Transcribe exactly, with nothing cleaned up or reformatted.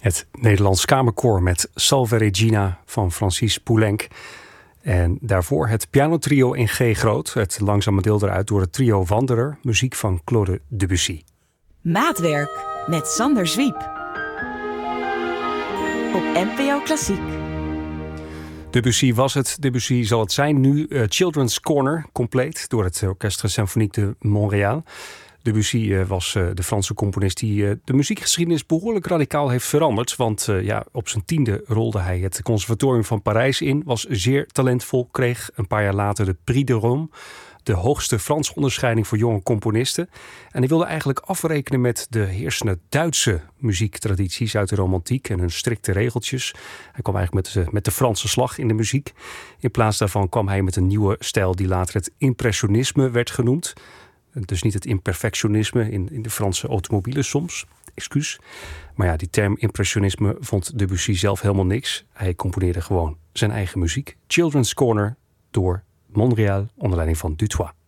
Het Nederlands Kamerkoor met Salve Regina van Francis Poulenc. En daarvoor het pianotrio in G groot. Het langzame deel eruit door het trio Wanderer. Muziek van Claude Debussy. Maatwerk met Sander Zwiep. Op N P O Klassiek. Debussy was het, Debussy zal het zijn. Nu uh, Children's Corner, compleet door het Orchestre Symphonique de Montréal. Debussy uh, was uh, de Franse componist die uh, de muziekgeschiedenis behoorlijk radicaal heeft veranderd. Want uh, ja, op zijn tiende rolde hij het Conservatorium van Parijs in. Was zeer talentvol, kreeg een paar jaar later de Prix de Rome. De hoogste Franse onderscheiding voor jonge componisten. En hij wilde eigenlijk afrekenen met de heersende Duitse muziektradities uit de romantiek en hun strikte regeltjes. Hij kwam eigenlijk met de, met de Franse slag in de muziek. In plaats daarvan kwam hij met een nieuwe stijl die later het impressionisme werd genoemd. Dus niet het imperfectionisme in, in de Franse automobielen soms. Excuus. Maar ja, die term impressionisme vond Debussy zelf helemaal niks. Hij componeerde gewoon zijn eigen muziek. Children's Corner door Montréal onder leiding van Dutoit.